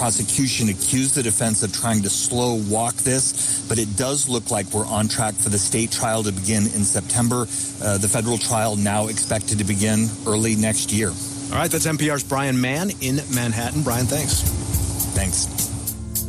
prosecution accused the defense of trying to slow walk this, but it does look like we're on track for the state trial to begin in September. The federal trial now expected to begin early next year. All right, that's NPR's Brian Mann in Manhattan. Brian, thanks. Thanks.